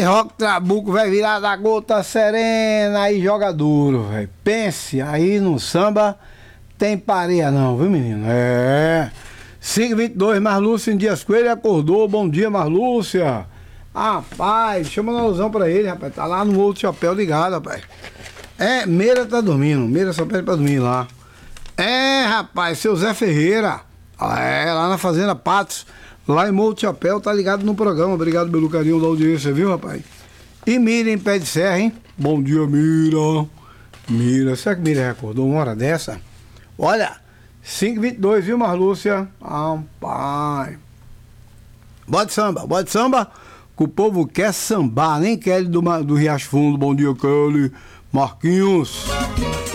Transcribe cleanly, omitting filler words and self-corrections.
Rock Trabuco vai virar da gota serena e joga duro, velho. Pense, aí no samba tem pareia não, viu, menino? 5h22, Marlúcia em Dias Coelho acordou. Bom dia, Marlúcia. Rapaz, chama uma alusão pra ele, rapaz. Tá lá no outro chapéu ligado, rapaz. Meira tá dormindo. Meira só pede pra dormir lá. Rapaz, seu Zé Ferreira. Lá na Fazenda Patos. Lá em Morro do Chapéu, tá ligado no programa. Obrigado pelo carinho da audiência, viu, rapaz? E Mira em Pé de Serra, hein? Bom dia, Mira. Mira, será que Mira acordou uma hora dessa? Olha, 5h22, viu, Marlúcia? Pai. Bota samba, que o povo quer sambar, nem Kelly do Riacho Fundo. Bom dia, Kelly. Marquinhos.